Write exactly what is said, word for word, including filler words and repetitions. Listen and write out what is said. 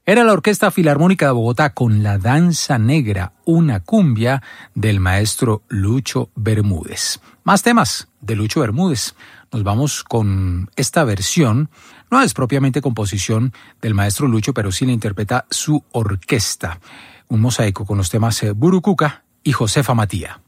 Era la Orquesta Filarmónica de Bogotá con La Danza Negra, una cumbia del maestro Lucho Bermúdez. Más temas de Lucho Bermúdez. Nos vamos con esta versión. No es propiamente composición del maestro Lucho, pero sí la interpreta su orquesta. Un mosaico con los temas Burucuca y Josefa Matía.